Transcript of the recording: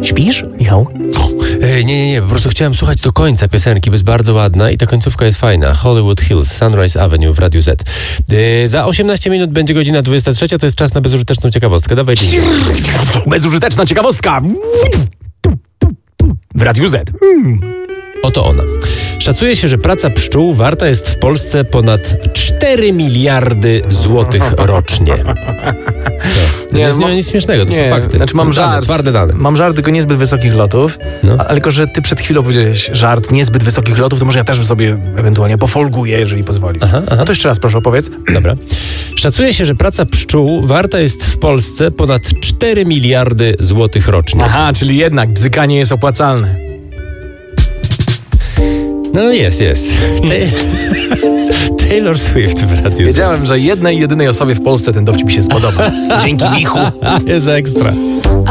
Śpisz, Michał? Nie, po prostu chciałem słuchać do końca piosenki, bo jest bardzo ładna i ta końcówka jest fajna. Hollywood Hills, Sunrise Avenue w Radiu Z. Za 18 minut będzie godzina 23, to jest czas na bezużyteczną ciekawostkę. Dawaj link. Bezużyteczna ciekawostka w Radiu Z. Oto ona. Szacuje się, że praca pszczół warta jest w Polsce ponad 4 miliardy złotych rocznie. To nie ma nic śmiesznego, to są fakty. Znaczy mam żart, twarde dane. Mam żart, tylko niezbyt wysokich lotów, ale tylko, że ty przed chwilą powiedziałeś żart niezbyt wysokich lotów, to może ja też sobie ewentualnie pofolguję, jeżeli pozwolisz. Aha. No to jeszcze raz proszę opowiedz. Dobra. Szacuje się, że praca pszczół warta jest w Polsce ponad 4 miliardy złotych rocznie. Aha, czyli jednak bzykanie jest opłacalne. No jest. Taylor Swift w Radiu Z. Wiedziałem, że jednej jedynej osobie w Polsce ten dowcip mi się spodoba. Dzięki, Michu. Jest ekstra.